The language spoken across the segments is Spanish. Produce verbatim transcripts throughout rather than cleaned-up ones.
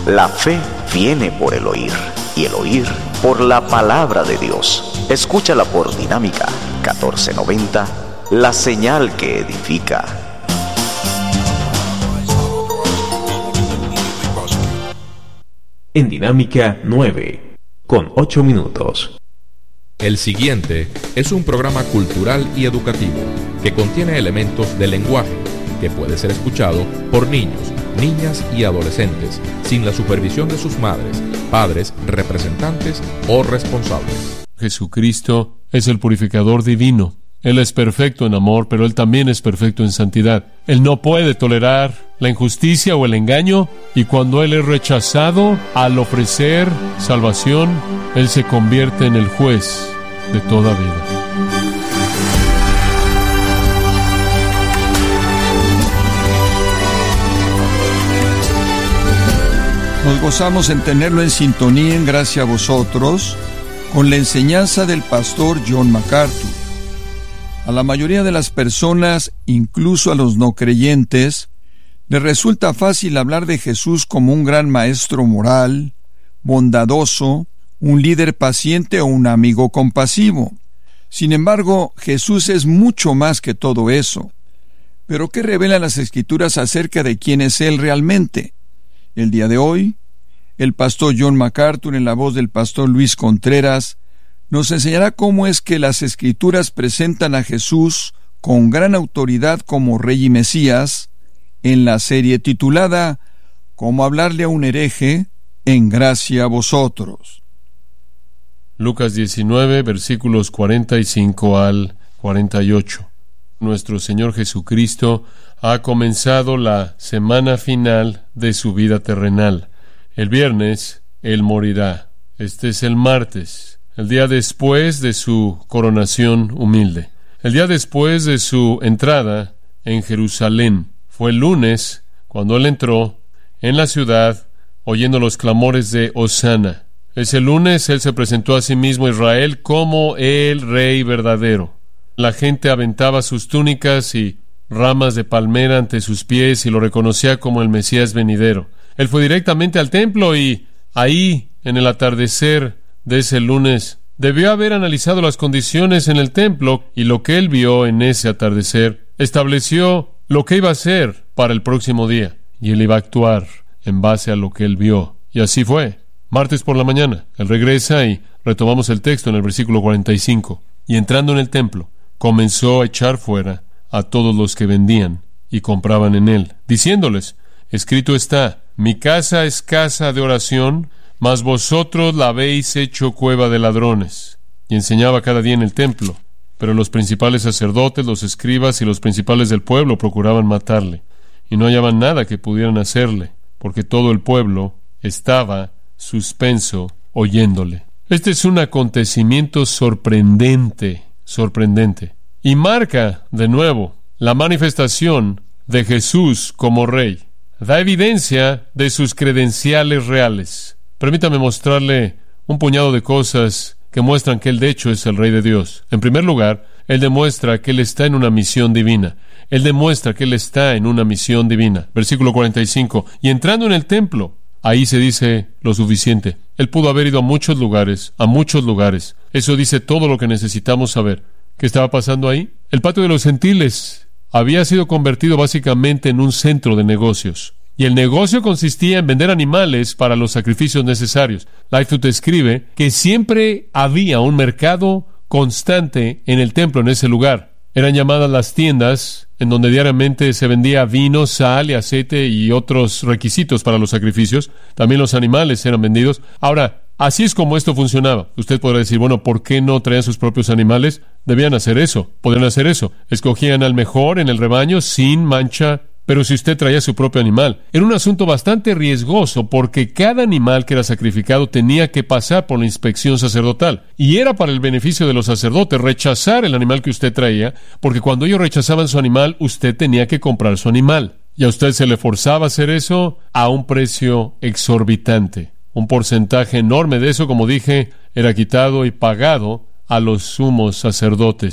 La fe viene por el oír, y el oír por la palabra de Dios. Escúchala por Dinámica catorce noventa, la señal que edifica. En Dinámica nueve, con ocho minutos. El siguiente es un programa cultural y educativo que contiene elementos de lenguaje que puede ser escuchado por niños, niñas y adolescentes sin la supervisión de sus madres, padres, representantes o responsables. Jesucristo es el purificador divino. Él es perfecto en amor, pero Él también es perfecto en santidad. Él no puede tolerar la injusticia o el engaño, y cuando Él es rechazado al ofrecer salvación, Él se convierte en el juez de toda vida. Nos gozamos en tenerlo en sintonía en Gracia a Vosotros con la enseñanza del pastor John MacArthur. A la mayoría de las personas, incluso a los no creyentes, les resulta fácil hablar de Jesús como un gran maestro moral, bondadoso, un líder paciente o un amigo compasivo. Sin embargo, Jesús es mucho más que todo eso. ¿Pero qué revelan las Escrituras acerca de quién es Él realmente? El día de hoy, el pastor John MacArthur, en la voz del pastor Luis Contreras, nos enseñará cómo es que las Escrituras presentan a Jesús con gran autoridad como Rey y Mesías, en la serie titulada Cómo hablarle a un hereje, en Gracia a Vosotros. Lucas diecinueve, versículos cuarenta y cinco al cuarenta y ocho. Nuestro Señor Jesucristo ha comenzado la semana final de su vida terrenal. El viernes, Él morirá. Este es el martes, el día después de su coronación humilde. El día después de su entrada en Jerusalén. Fue el lunes cuando Él entró en la ciudad oyendo los clamores de Hosana. Ese lunes Él se presentó a sí mismo a Israel como el Rey verdadero. La gente aventaba sus túnicas y ramas de palmera ante sus pies y lo reconocía como el Mesías venidero. Él fue directamente al templo y ahí, en el atardecer de ese lunes, debió haber analizado las condiciones en el templo, y lo que Él vio en ese atardecer estableció lo que iba a hacer para el próximo día, y Él iba a actuar en base a lo que Él vio. Y así fue. Martes por la mañana, Él regresa y retomamos el texto en el versículo cuarenta y cinco. Y entrando en el templo, comenzó a echar fuera a todos los que vendían y compraban en Él, diciéndoles: escrito está, mi casa es casa de oración, mas vosotros la habéis hecho cueva de ladrones. Y enseñaba cada día en el templo. Pero los principales sacerdotes, los escribas y los principales del pueblo procuraban matarle, y no hallaban nada que pudieran hacerle, porque todo el pueblo estaba suspenso oyéndole. Este es un acontecimiento sorprendente, sorprendente, y marca, de nuevo, la manifestación de Jesús como Rey. Da evidencia de sus credenciales reales. Permítame mostrarle un puñado de cosas que muestran que Él de hecho es el Rey de Dios. En primer lugar, Él demuestra que Él está en una misión divina. Él demuestra que Él está en una misión divina. Versículo cuarenta y cinco. Y entrando en el templo, ahí se dice lo suficiente. Él pudo haber ido a muchos lugares, a muchos lugares. Eso dice todo lo que necesitamos saber. ¿Qué estaba pasando ahí? El patio de los gentiles había sido convertido básicamente en un centro de negocios. Y el negocio consistía en vender animales para los sacrificios necesarios. Lightfoot escribe que siempre había un mercado constante en el templo, en ese lugar. Eran llamadas las tiendas, en donde diariamente se vendía vino, sal y aceite y otros requisitos para los sacrificios. También los animales eran vendidos. Ahora, así es como esto funcionaba. Usted podrá decir, bueno, ¿por qué no traían sus propios animales? Debían hacer eso, podrían hacer eso. Escogían al mejor en el rebaño, sin mancha. Pero si usted traía su propio animal, era un asunto bastante riesgoso, porque cada animal que era sacrificado tenía que pasar por la inspección sacerdotal. Y era para el beneficio de los sacerdotes rechazar el animal que usted traía, porque cuando ellos rechazaban su animal, usted tenía que comprar su animal. Y a usted se le forzaba a hacer eso a un precio exorbitante. Un porcentaje enorme de eso, como dije, era quitado y pagado a los sumos sacerdotes,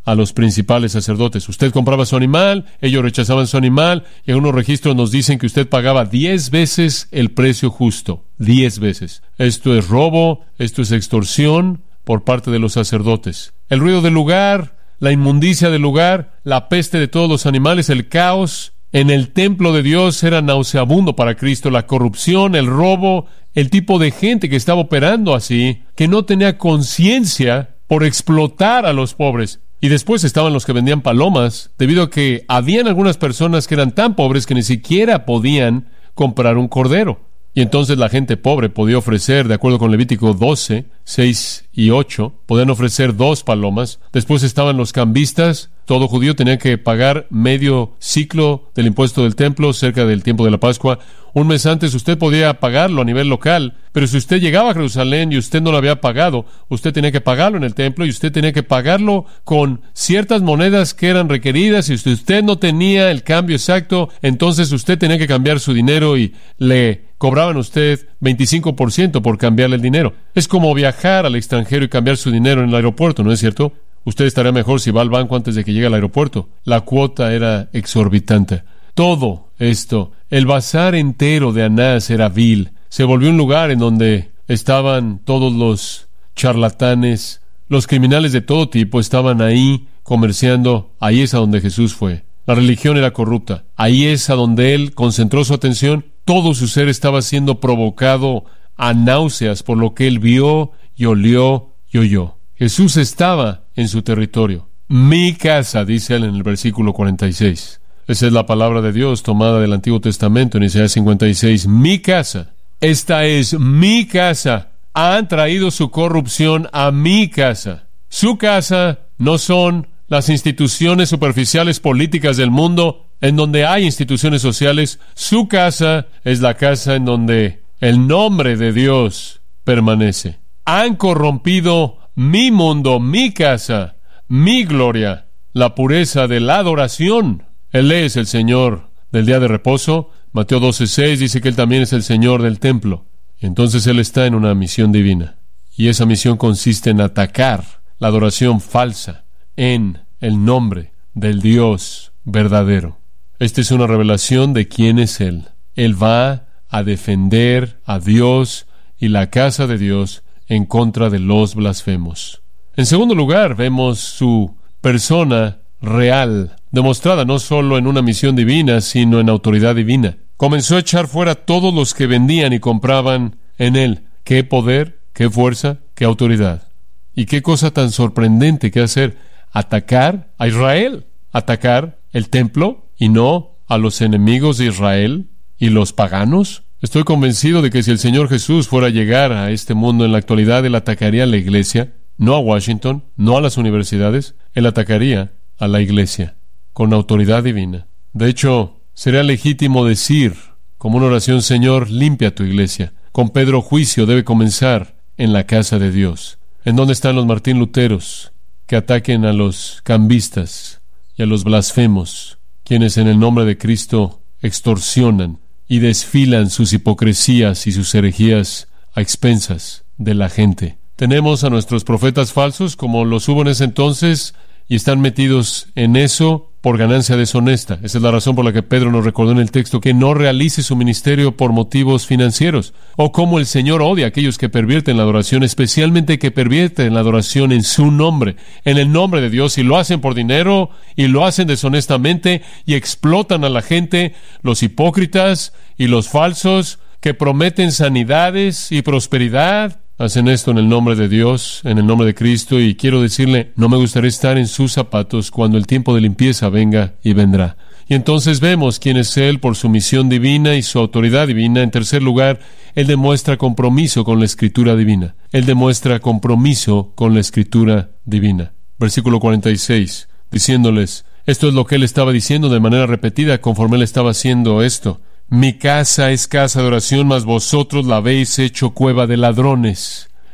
a los principales sacerdotes. Usted compraba su animal, ellos rechazaban su animal, y en unos registros nos dicen que usted pagaba diez veces el precio justo. Diez veces. Esto es robo, esto es extorsión por parte de los sacerdotes. El ruido del lugar, la inmundicia del lugar, la peste de todos los animales, el caos en el templo de Dios era nauseabundo para Cristo. La corrupción, el robo, el tipo de gente que estaba operando así, que no tenía conciencia por explotar a los pobres. Y después estaban los que vendían palomas, debido a que habían algunas personas que eran tan pobres que ni siquiera podían comprar un cordero. Y entonces la gente pobre podía ofrecer, de acuerdo con Levítico doce, seis y ocho, podían ofrecer dos palomas. Después estaban los cambistas. Todo judío tenía que pagar medio ciclo del impuesto del templo cerca del tiempo de la Pascua. Un mes antes usted podía pagarlo a nivel local, pero si usted llegaba a Jerusalén y usted no lo había pagado, usted tenía que pagarlo en el templo y usted tenía que pagarlo con ciertas monedas que eran requeridas. Y si usted no tenía el cambio exacto, entonces usted tenía que cambiar su dinero y le cobraban a usted veinticinco por ciento por cambiarle el dinero. Es como viajar al extranjero y cambiar su dinero en el aeropuerto, ¿no es cierto? Usted estaría mejor si va al banco antes de que llegue al aeropuerto. La cuota era exorbitante. Todo esto, el bazar entero de Anás era vil. Se volvió un lugar en donde estaban todos los charlatanes, los criminales de todo tipo estaban ahí comerciando. Ahí es a donde Jesús fue. La religión era corrupta. Ahí es a donde Él concentró su atención. Todo su ser estaba siendo provocado a náuseas por lo que Él vio y olió y oyó. Jesús estaba en su territorio. Mi casa, dice Él en el versículo cuarenta y seis. Esa es la palabra de Dios tomada del Antiguo Testamento en Isaías cincuenta y seis. Mi casa. Esta es mi casa. Han traído su corrupción a mi casa. Su casa no son las instituciones superficiales políticas del mundo, en donde hay instituciones sociales. Su casa es la casa en donde el nombre de Dios permanece. Han corrompido mi mundo, mi casa, mi gloria, la pureza de la adoración. Él es el Señor del día de reposo. Mateo doce seis dice que Él también es el Señor del templo. Y entonces Él está en una misión divina. Y esa misión consiste en atacar la adoración falsa en el nombre del Dios verdadero. Esta es una revelación de quién es Él. Él va a defender a Dios y la casa de Dios en contra de los blasfemos. En segundo lugar, vemos su persona real, demostrada no solo en una misión divina, sino en autoridad divina. Comenzó a echar fuera a todos los que vendían y compraban en Él. ¡Qué poder, qué fuerza, qué autoridad! Y qué cosa tan sorprendente que hacer. Atacar a Israel, atacar el templo y no a los enemigos de Israel y los paganos. Estoy convencido de que si el Señor Jesús fuera a llegar a este mundo en la actualidad, Él atacaría a la iglesia, no a Washington, no a las universidades. Él atacaría a la iglesia con autoridad divina. De hecho, sería legítimo decir, como una oración: Señor, limpia tu iglesia. Con Pedro, juicio debe comenzar en la casa de Dios. ¿En dónde están los Martín Luteros que ataquen a los cambistas y a los blasfemos, quienes en el nombre de Cristo extorsionan y desfilan sus hipocresías y sus herejías a expensas de la gente? Tenemos a nuestros profetas falsos, como los hubo en ese entonces, y están metidos en eso por ganancia deshonesta. Esa es la razón por la que Pedro nos recordó en el texto que no realice su ministerio por motivos financieros. O como el Señor odia a aquellos que pervierten la adoración, especialmente que pervierten la adoración en su nombre, en el nombre de Dios, y lo hacen por dinero, y lo hacen deshonestamente, y explotan a la gente, los hipócritas y los falsos, que prometen sanidades y prosperidad. Hacen esto en el nombre de Dios, en el nombre de Cristo, y quiero decirle, no me gustaría estar en sus zapatos cuando el tiempo de limpieza venga, y vendrá. Y entonces vemos quién es Él por su misión divina y su autoridad divina. En tercer lugar, Él demuestra compromiso con la Escritura divina. Él demuestra compromiso con la Escritura divina. Versículo cuarenta y seis, diciéndoles, esto es lo que Él estaba diciendo de manera repetida conforme Él estaba haciendo esto. Mi casa es casa de oración, mas vosotros la habéis hecho cueva de ladrones.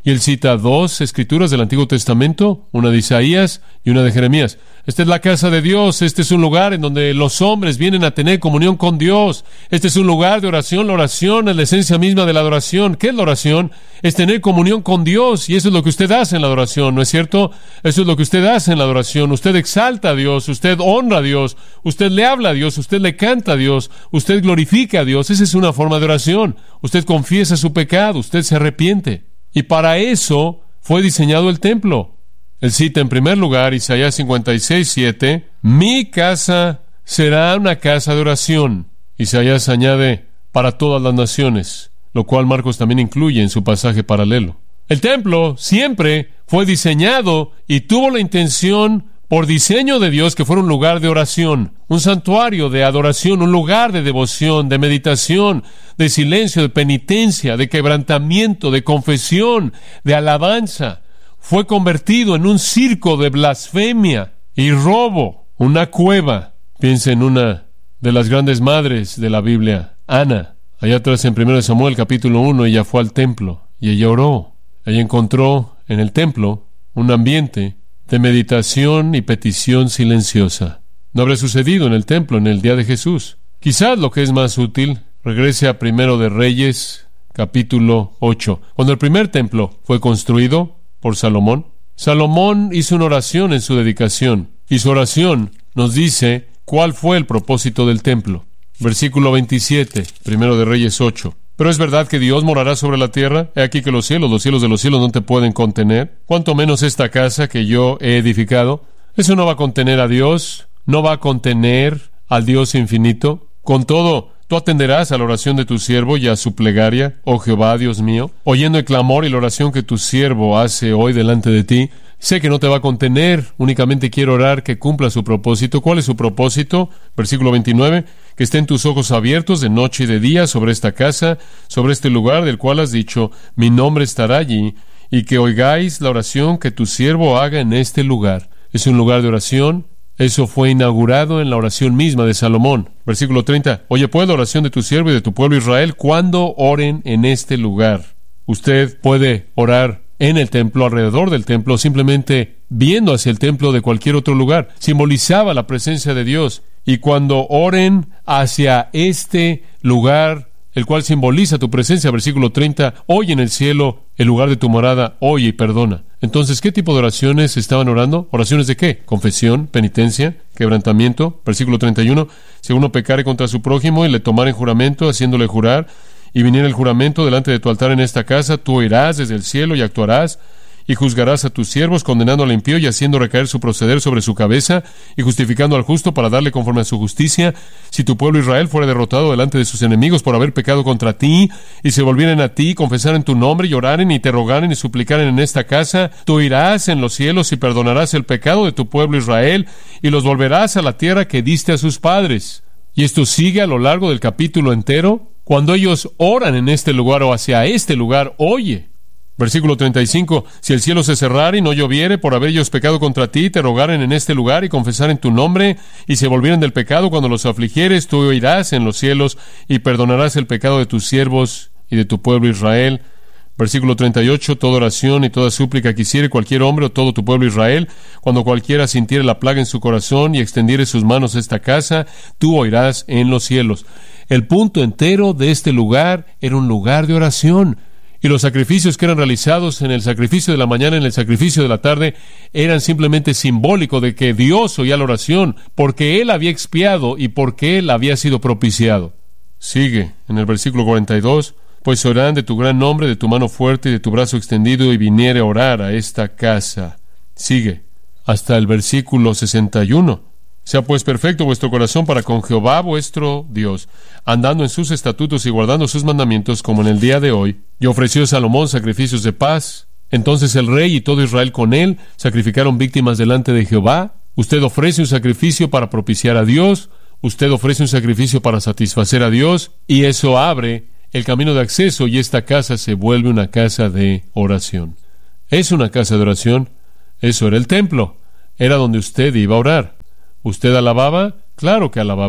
Y él cita dos escrituras del Antiguo Testamento, una de Isaías y una de Jeremías. Esta es la casa de Dios, este es un lugar en donde los hombres vienen a tener comunión con Dios. Este es un lugar de oración, la oración es la esencia misma de la adoración. ¿Qué es la oración? Es tener comunión con Dios, y eso es lo que usted hace en la adoración, ¿no es cierto? Eso es lo que usted hace en la adoración. Usted exalta a Dios, usted honra a Dios, usted le habla a Dios, usted le canta a Dios, usted glorifica a Dios. Esa es una forma de oración. Usted confiesa su pecado, usted se arrepiente. Y para eso fue diseñado el templo. Él cita en primer lugar Isaías cincuenta y seis, siete, mi casa será una casa de oración. Isaías añade, para todas las naciones, lo cual Marcos también incluye en su pasaje paralelo. El templo siempre fue diseñado y tuvo la intención por diseño de Dios que fuera un lugar de oración, un santuario de adoración, un lugar de devoción, de meditación, de silencio, de penitencia, de quebrantamiento, de confesión, de alabanza. Fue convertido en un circo de blasfemia y robo, una cueva. Piensa en una de las grandes madres de la Biblia, Ana. Allá atrás en primero de Samuel capítulo uno, ella fue al templo y ella oró. Ella encontró en el templo un ambiente de meditación y petición silenciosa. No habría sucedido en el templo en el día de Jesús. Quizás lo que es más útil, regrese a Primero de Reyes, capítulo ocho. Cuando el primer templo fue construido por Salomón, Salomón hizo una oración en su dedicación, y su oración nos dice cuál fue el propósito del templo. Versículo veintisiete, Primero de Reyes ocho. Pero es verdad que Dios morará sobre la tierra. He aquí que los cielos, los cielos de los cielos no te pueden contener. Cuanto menos esta casa que yo he edificado. Eso no va a contener a Dios, no va a contener al Dios infinito. Con todo, tú atenderás a la oración de tu siervo y a su plegaria, oh Jehová, Dios mío, oyendo el clamor y la oración que tu siervo hace hoy delante de ti. Sé que no te va a contener, únicamente quiero orar que cumpla su propósito. ¿Cuál es su propósito? Versículo veintinueve, que estén tus ojos abiertos de noche y de día sobre esta casa, sobre este lugar del cual has dicho, mi nombre estará allí, y que oigáis la oración que tu siervo haga en este lugar. Es un lugar de oración. Eso fue inaugurado en la oración misma de Salomón. Versículo treinta, oye pues la oración de tu siervo y de tu pueblo Israel cuando oren en este lugar. Usted puede orar en el templo, alrededor del templo, simplemente viendo hacia el templo de cualquier otro lugar. Simbolizaba la presencia de Dios. Y cuando oren hacia este lugar, el cual simboliza tu presencia, versículo treinta, oye en el cielo el lugar de tu morada, oye y perdona. Entonces, ¿qué tipo de oraciones estaban orando? ¿Oraciones de qué? Confesión, penitencia, quebrantamiento. Versículo treinta y uno, si uno pecare contra su prójimo y le tomare en juramento, haciéndole jurar, y viniera el juramento delante de tu altar en esta casa, tú oirás desde el cielo y actuarás, y juzgarás a tus siervos, condenando al impío y haciendo recaer su proceder sobre su cabeza, y justificando al justo para darle conforme a su justicia. Si tu pueblo Israel fuera derrotado delante de sus enemigos por haber pecado contra ti, y se volvieren a ti, confesaren tu nombre, y oraren, y te rogaren, y suplicaren en esta casa, tú irás en los cielos y perdonarás el pecado de tu pueblo Israel, y los volverás a la tierra que diste a sus padres. Y esto sigue a lo largo del capítulo entero. Cuando ellos oran en este lugar o hacia este lugar, oye. Versículo treinta y cinco, si el cielo se cerrare y no lloviere por haber ellos pecado contra ti, te rogaren en este lugar y confesaren tu nombre, y se volvieren del pecado cuando los afligieres, tú oirás en los cielos y perdonarás el pecado de tus siervos y de tu pueblo Israel. Versículo treinta y ocho, toda oración y toda súplica que hiciere cualquier hombre o todo tu pueblo Israel, cuando cualquiera sintiere la plaga en su corazón y extendiere sus manos a esta casa, tú oirás en los cielos. El punto entero de este lugar era un lugar de oración. Y los sacrificios que eran realizados en el sacrificio de la mañana, en el sacrificio de la tarde, eran simplemente simbólicos de que Dios oía la oración, porque Él había expiado y porque Él había sido propiciado. Sigue en el versículo cuarenta y dos, pues oirán de tu gran nombre, de tu mano fuerte y de tu brazo extendido, y viniere a orar a esta casa. Sigue hasta el versículo sesenta y uno. Sea pues perfecto vuestro corazón para con Jehová vuestro Dios, andando en sus estatutos y guardando sus mandamientos, como en el día de hoy. Y ofreció Salomón sacrificios de paz. Entonces el rey y todo Israel con él sacrificaron víctimas delante de Jehová. Usted ofrece un sacrificio para propiciar a Dios. Usted ofrece un sacrificio para satisfacer a Dios. Y eso abre el camino de acceso, y esta casa se vuelve una casa de oración. Es una casa de oración. Eso era el templo. Era donde usted iba a orar. ¿Usted alababa? Claro que alababa.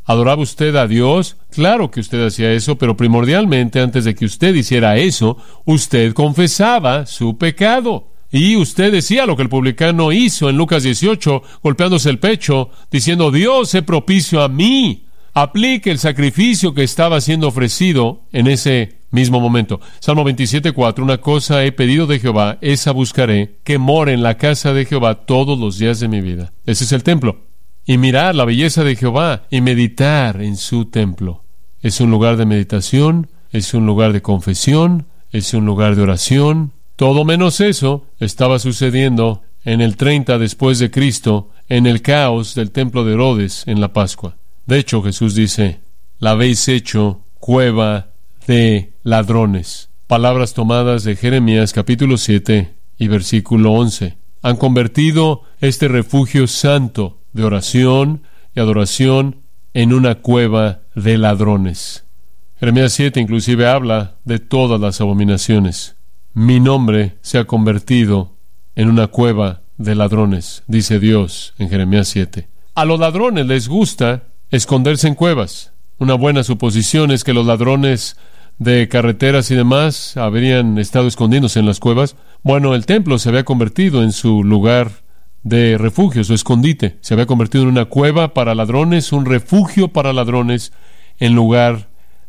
¿Adoraba usted a Dios? Claro que usted hacía eso, pero primordialmente, antes de que usted hiciera eso, usted confesaba su pecado. Y usted decía lo que el publicano hizo en Lucas dieciocho, golpeándose el pecho, diciendo: Dios, sé propicio a mí. Aplique el sacrificio que estaba siendo ofrecido en ese mismo momento. Salmo veintisiete, cuatro, una cosa he pedido de Jehová, esa buscaré, que more en la casa de Jehová todos los días de mi vida. Ese es el templo. Y mirar la belleza de Jehová y meditar en su templo. Es un lugar de meditación, es un lugar de confesión, es un lugar de oración. Todo menos eso estaba sucediendo en el treinta después de Cristo, en el caos del templo de Herodes en la Pascua. De hecho, Jesús dice: la habéis hecho cueva de ladrones. Palabras tomadas de Jeremías capítulo siete y versículo once. Han convertido este refugio santo de oración y adoración en una cueva de ladrones. Jeremías siete inclusive habla de todas las abominaciones. Mi nombre se ha convertido en una cueva de ladrones, dice Dios en Jeremías siete. A los ladrones les gusta esconderse en cuevas. Una buena suposición es que los ladrones de carreteras y demás habrían estado escondiéndose en las cuevas. Bueno, el templo se había convertido en su lugar de refugio, su escondite. Se había convertido en una cueva para ladrones, un refugio para ladrones, en lugar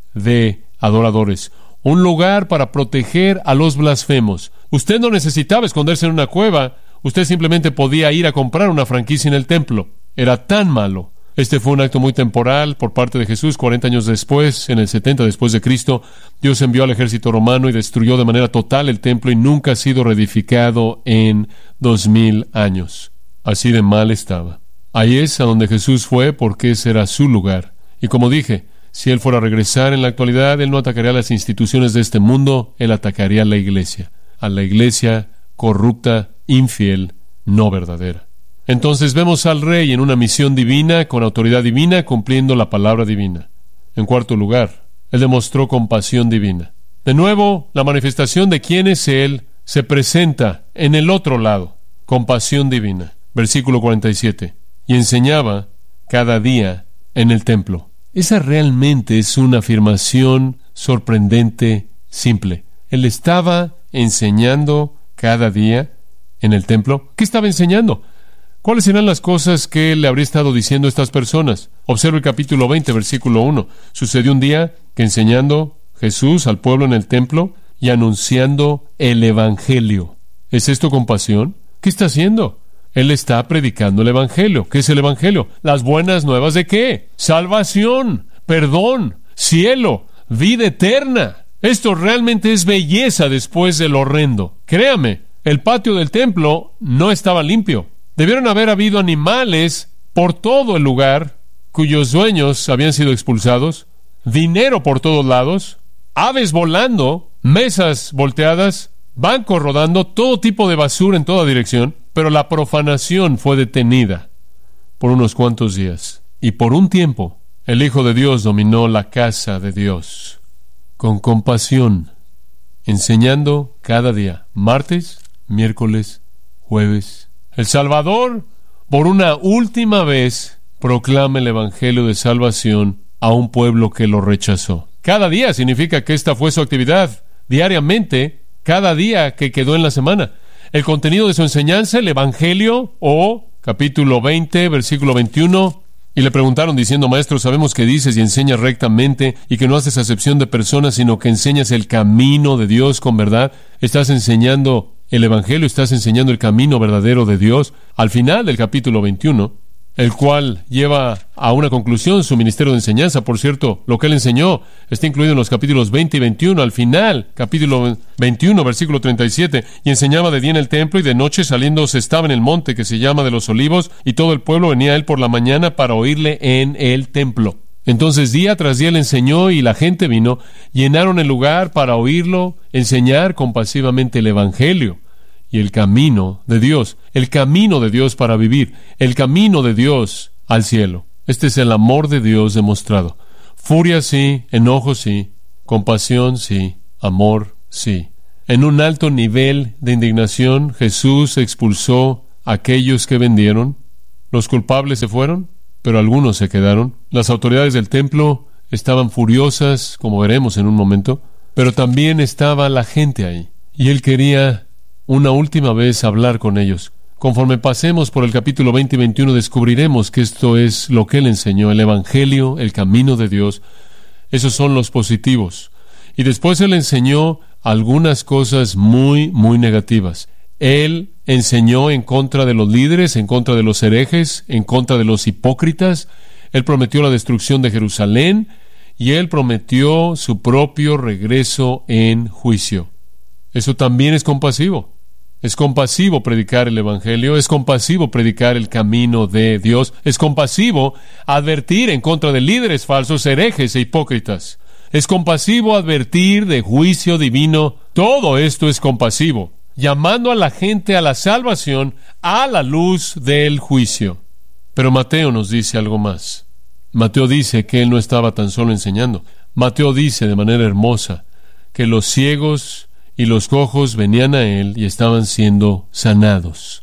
de adoradores. Un lugar para proteger a los blasfemos. Usted no necesitaba esconderse en una cueva, usted simplemente podía ir a comprar una franquicia en el templo. Era tan malo. Este fue un acto muy temporal por parte de Jesús. cuarenta años después, en el setenta después de Cristo, Dios envió al ejército romano y destruyó de manera total el templo, y nunca ha sido reedificado en dos mil años. Así de mal estaba. Ahí es a donde Jesús fue, porque ese era su lugar. Y como dije, si Él fuera a regresar en la actualidad, Él no atacaría las instituciones de este mundo, Él atacaría a la iglesia, a la iglesia corrupta, infiel, no verdadera. Entonces vemos al Rey en una misión divina, con autoridad divina, cumpliendo la palabra divina. En cuarto lugar, Él demostró compasión divina. De nuevo, la manifestación de quién es Él se presenta en el otro lado. Compasión divina. Versículo cuarenta y siete. Y enseñaba cada día en el templo. Esa realmente es una afirmación sorprendente, simple. Él estaba enseñando cada día en el templo. ¿Qué estaba enseñando? ¿Cuáles serán las cosas que él le habría estado diciendo a estas personas? Observa el capítulo veinte, versículo uno. Sucedió un día que, enseñando Jesús al pueblo en el templo y anunciando el Evangelio. ¿Es esto compasión? ¿Qué está haciendo? Él está predicando el Evangelio. ¿Qué es el Evangelio? ¿Las buenas nuevas de qué? Salvación, perdón, cielo, vida eterna. Esto realmente es belleza después del horrendo. Créame, el patio del templo no estaba limpio. Debieron haber habido animales por todo el lugar cuyos dueños habían sido expulsados, dinero por todos lados, aves volando, mesas volteadas, bancos rodando, todo tipo de basura en toda dirección. Pero la profanación fue detenida por unos cuantos días. Y por un tiempo, el Hijo de Dios dominó la casa de Dios con compasión, enseñando cada día, martes, miércoles, jueves. El Salvador, por una última vez, proclama el Evangelio de salvación a un pueblo que lo rechazó. Cada día significa que esta fue su actividad, diariamente, cada día que quedó en la semana. El contenido de su enseñanza, el Evangelio, o capítulo veinte, versículo veintiuno, y le preguntaron diciendo: Maestro, sabemos que dices y enseñas rectamente y que no haces acepción de personas, sino que enseñas el camino de Dios con verdad. ¿Estás enseñando el Evangelio? ¿Estás enseñando el camino verdadero de Dios? Al final del capítulo veintiuno, el cual lleva a una conclusión su ministerio de enseñanza. Por cierto, lo que él enseñó está incluido en los capítulos veinte y veintiuno. Al final, capítulo veintiuno, versículo treinta y siete, y enseñaba de día en el templo, y de noche saliendo se estaba en el monte que se llama de los Olivos, y todo el pueblo venía a él por la mañana para oírle en el templo. Entonces día tras día le enseñó, y la gente vino, llenaron el lugar para oírlo enseñar compasivamente el Evangelio y el camino de Dios, el camino de Dios para vivir, el camino de Dios al cielo. Este es el amor de Dios demostrado. Furia sí, enojo sí, compasión sí, amor sí. En un alto nivel de indignación, Jesús expulsó a aquellos que vendieron. ¿Los culpables se fueron? pero algunos se quedaron. Las autoridades del templo estaban furiosas, como veremos en un momento, pero también estaba la gente ahí, y él quería una última vez hablar con ellos. Conforme pasemos por el capítulo veinte y veintiuno, descubriremos que esto es lo que él enseñó, el Evangelio, el camino de Dios. Esos son los positivos. Y después él enseñó algunas cosas muy, muy negativas. Él enseñó en contra de los líderes, en contra de los herejes, en contra de los hipócritas. Él prometió la destrucción de Jerusalén y él prometió su propio regreso en juicio. Eso también es compasivo. Es compasivo predicar el Evangelio, es compasivo predicar el camino de Dios, es compasivo advertir en contra de líderes falsos, herejes e hipócritas. Es compasivo advertir de juicio divino. Todo esto es compasivo, llamando a la gente a la salvación a la luz del juicio. Pero Mateo nos dice algo más. Mateo dice que él no estaba tan solo enseñando. Mateo dice de manera hermosa que los ciegos y los cojos venían a él y estaban siendo sanados.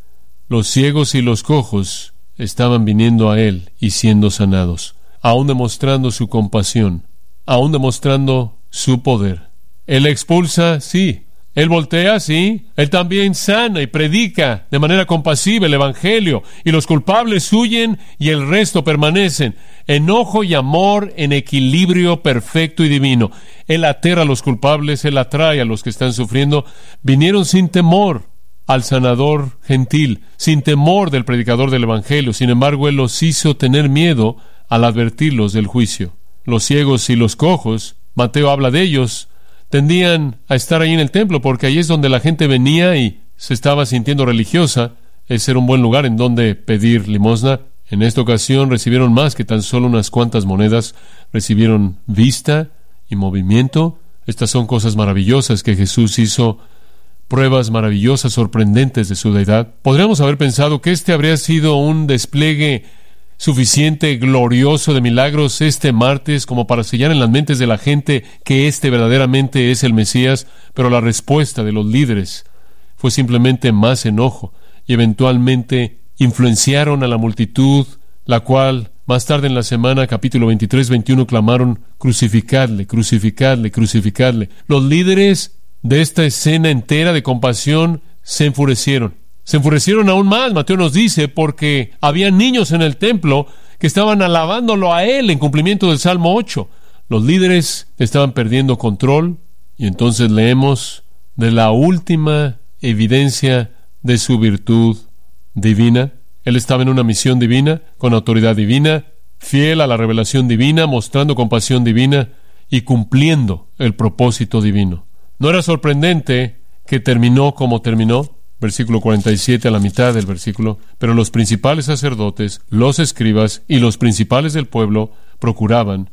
Los ciegos y los cojos estaban viniendo a él y siendo sanados, aún demostrando su compasión, aún demostrando su poder. Él expulsa, sí. Él voltea, sí. Él también sana y predica de manera compasiva el Evangelio, y los culpables huyen y el resto permanecen. Enojo y amor en equilibrio perfecto y divino. Él aterra a los culpables, él atrae a los que están sufriendo. Vinieron sin temor al sanador gentil, sin temor del predicador del Evangelio. Sin embargo, él los hizo tener miedo al advertirlos del juicio. Los ciegos y los cojos, Mateo habla de ellos, tendían a estar ahí en el templo, porque ahí es donde la gente venía y se estaba sintiendo religiosa. Ese era un buen lugar en donde pedir limosna. En esta ocasión recibieron más que tan solo unas cuantas monedas. Recibieron vista y movimiento. Estas son cosas maravillosas que Jesús hizo, pruebas maravillosas, sorprendentes de su deidad. Podríamos haber pensado que este habría sido un despliegue suficiente, glorioso de milagros este martes como para sellar en las mentes de la gente que este verdaderamente es el Mesías, pero la respuesta de los líderes fue simplemente más enojo, y eventualmente influenciaron a la multitud, la cual más tarde en la semana, capítulo veintitrés veintiuno, clamaron: crucificadle, crucificadle, crucificadle. Los líderes de esta escena entera de compasión se enfurecieron. Se enfurecieron aún más, Mateo nos dice, porque había niños en el templo que estaban alabándolo a él en cumplimiento del Salmo ocho. Los líderes estaban perdiendo control, y entonces leemos de la última evidencia de su virtud divina. Él estaba en una misión divina, con autoridad divina, fiel a la revelación divina, mostrando compasión divina y cumpliendo el propósito divino. ¿No era sorprendente que terminó como terminó? Versículo cuarenta y siete, a la mitad del versículo. Pero los principales sacerdotes, los escribas y los principales del pueblo procuraban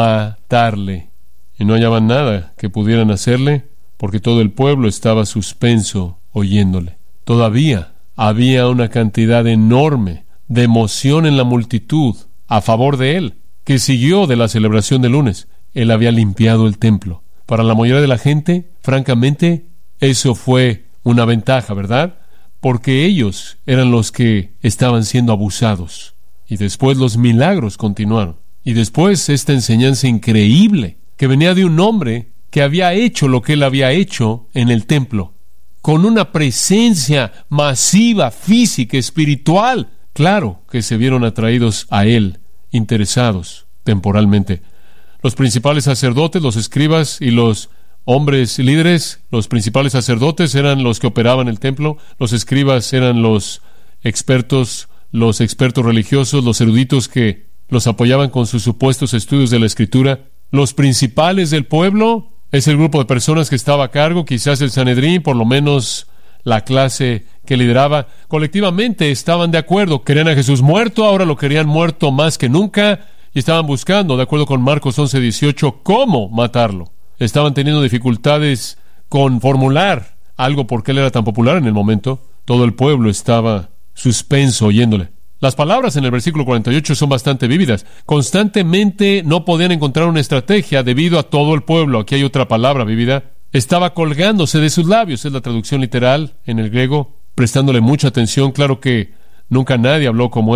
matarle, y no hallaban nada que pudieran hacerle, porque todo el pueblo estaba suspenso oyéndole. Todavía había una cantidad enorme de emoción en la multitud a favor de él, que siguió de la celebración del lunes. Él había limpiado el templo. Para la mayoría de la gente, francamente, eso fue una ventaja, ¿verdad? Porque ellos eran los que estaban siendo abusados. Y después los milagros continuaron. Y después esta enseñanza increíble que venía de un hombre que había hecho lo que él había hecho en el templo, con una presencia masiva, física, espiritual. Claro que se vieron atraídos a él, interesados temporalmente. Los principales sacerdotes, los escribas y los hombres líderes, los principales sacerdotes eran los que operaban el templo, los escribas eran los expertos, los expertos religiosos, los eruditos que los apoyaban con sus supuestos estudios de la Escritura. Los principales del pueblo es el grupo de personas que estaba a cargo, quizás el Sanedrín, por lo menos la clase que lideraba. Colectivamente estaban de acuerdo, querían a Jesús muerto, ahora lo querían muerto más que nunca, y estaban buscando, de acuerdo con Marcos once dieciocho, cómo matarlo. Estaban teniendo dificultades con formular algo porque él era tan popular en el momento. Todo el pueblo estaba suspenso oyéndole. Las palabras en el versículo cuarenta y ocho son bastante vívidas. Constantemente no podían encontrar una estrategia debido a todo el pueblo. Aquí hay otra palabra vívida. Estaba colgándose de sus labios, es la traducción literal en el griego, prestándole mucha atención. Claro que nunca nadie habló como él.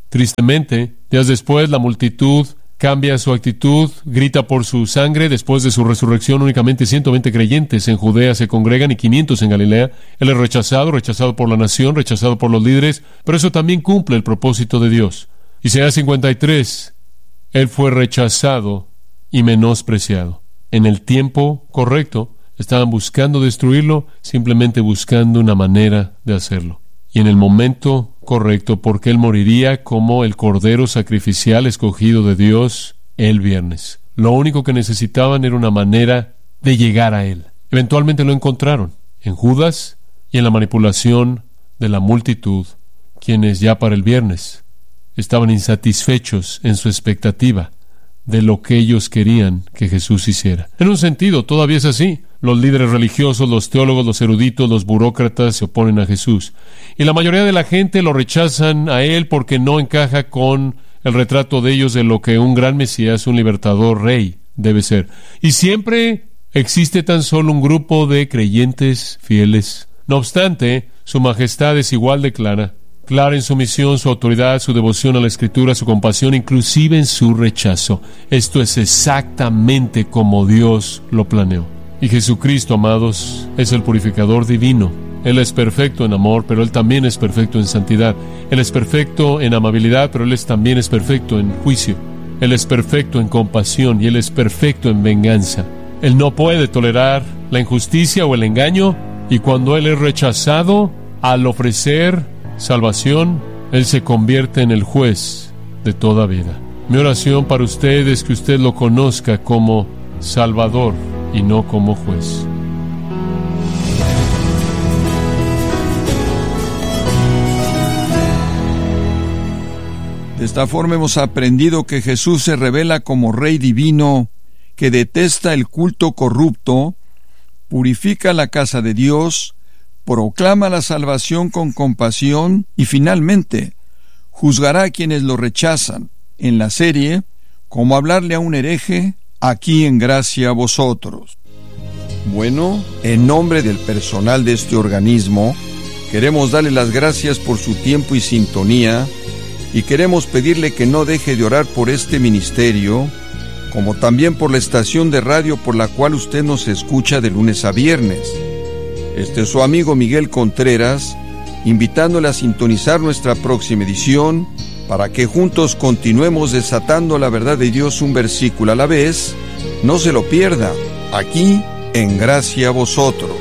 Tristemente, días después, la multitud cambia su actitud, grita por su sangre. Después de su resurrección, únicamente ciento veinte creyentes en Judea se congregan y quinientos en Galilea. Él es rechazado, rechazado por la nación, rechazado por los líderes, pero eso también cumple el propósito de Dios. Isaías cincuenta y tres, Él fue rechazado y menospreciado. En el tiempo correcto, estaban buscando destruirlo, simplemente buscando una manera de hacerlo. Y en el momento correcto, porque Él moriría como el cordero sacrificial escogido de Dios el viernes. Lo único que necesitaban era una manera de llegar a Él. Eventualmente lo encontraron en Judas y en la manipulación de la multitud, quienes ya para el viernes estaban insatisfechos en su expectativa de lo que ellos querían que Jesús hiciera. En un sentido, todavía es así. Los líderes religiosos, los teólogos, los eruditos, los burócratas se oponen a Jesús. Y la mayoría de la gente lo rechazan a Él porque no encaja con el retrato de ellos de lo que un gran Mesías, un libertador, rey, debe ser. Y siempre existe tan solo un grupo de creyentes fieles. No obstante, su majestad es igual de clara. Clara en su misión, su autoridad, su devoción a la Escritura, su compasión, inclusive en su rechazo. Esto es exactamente como Dios lo planeó. Y Jesucristo, amados, es el purificador divino. Él es perfecto en amor, pero Él también es perfecto en santidad. Él es perfecto en amabilidad, pero Él es, también es perfecto en juicio. Él es perfecto en compasión y Él es perfecto en venganza. Él no puede tolerar la injusticia o el engaño, y cuando Él es rechazado, al ofrecer salvación, Él se convierte en el juez de toda vida. Mi oración para usted es que usted lo conozca como Salvador y no como juez. De esta forma hemos aprendido que Jesús se revela como Rey divino, que detesta el culto corrupto, purifica la casa de Dios, proclama la salvación con compasión y finalmente juzgará a quienes lo rechazan. En la serie, Cómo hablarle a un hereje, aquí en Gracia a Vosotros. Bueno, en nombre del personal de este organismo, queremos darle las gracias por su tiempo y sintonía, y queremos pedirle que no deje de orar por este ministerio, como también por la estación de radio por la cual usted nos escucha de lunes a viernes. Este es su amigo Miguel Contreras, invitándole a sintonizar nuestra próxima edición para que juntos continuemos desatando la verdad de Dios un versículo a la vez. No se lo pierda, aquí en Gracia a Vosotros.